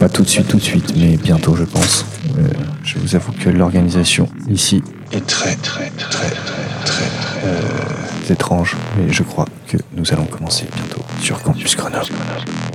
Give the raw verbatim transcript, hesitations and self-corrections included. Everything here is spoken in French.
Pas tout de suite, tout de suite, mais bientôt, je pense. Euh, je vous avoue que l'organisation ici est très, très, très, très, très euh, étrange, mais je crois que nous allons commencer bientôt sur Campus Grenoble.